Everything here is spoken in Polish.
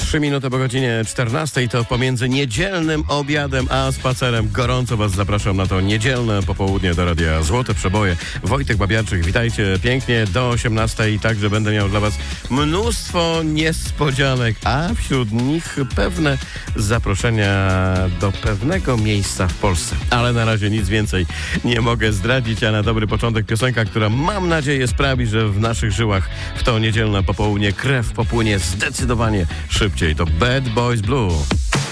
3 minuty po godzinie 14 to pomiędzy niedzielnym obiadem a spacerem. Gorąco Was zapraszam na to niedzielne popołudnie do Radia Złote Przeboje. Wojtek Babiarczyk, witajcie pięknie do 18 i także będę miał dla Was mnóstwo niespodzianek, a wśród nich pewne zaproszenia do pewnego miejsca w Polsce. Ale na razie nic więcej nie mogę zdradzić, a na dobry początek piosenka, która mam nadzieję sprawi, że w naszych żyłach w to niedzielne popołudnie krew popłynie zdecydowanie szybciej. To Bad Boys Blue.